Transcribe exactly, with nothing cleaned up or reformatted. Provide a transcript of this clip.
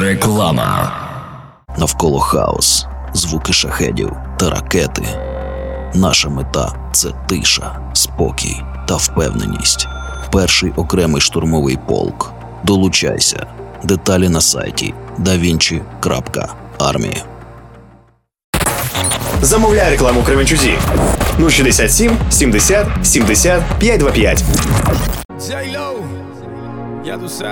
Реклама. Навколо хаос, звуки шахедів та ракети. Наша мета – це тиша, спокій та впевненість. Перший окремий штурмовий полк. Долучайся. Деталі на сайті давінчі крапка армія. Замовляй рекламу Кременчузі. нуль шістдесят сім сімдесят сімдесят п'ятсот двадцять п'ять.